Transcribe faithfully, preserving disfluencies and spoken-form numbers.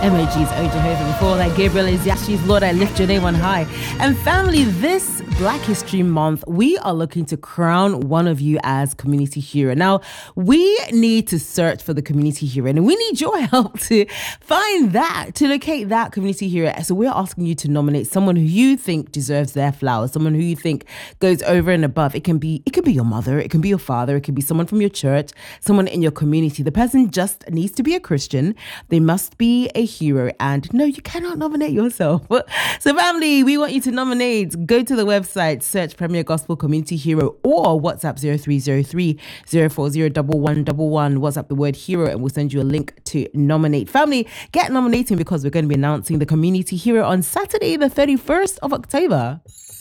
M O G's O Jehovah. Before that, Gabriel is Yashi's Lord, I lift your name on high. And family, this Black History Month, we are looking to crown one of you as community hero. Now, we need to search for the community hero, and we need your help to find that, to locate that community hero. So we're asking you to nominate someone who you think deserves their flowers, someone who you think goes over and above. It can be, it can be your mother, it can be your father, it can be someone from your church, someone in your community. The person just needs to be a Christian. They must be a hero, and no, you cannot nominate yourself. So family, we want you to nominate. Go to the website, search Premier Gospel Community Hero, or WhatsApp zero three zero three zero four zero one one one one. WhatsApp the word hero and we'll send you a link to nominate. Family, get nominating because we're going to be announcing the community hero on Saturday the thirty-first of October.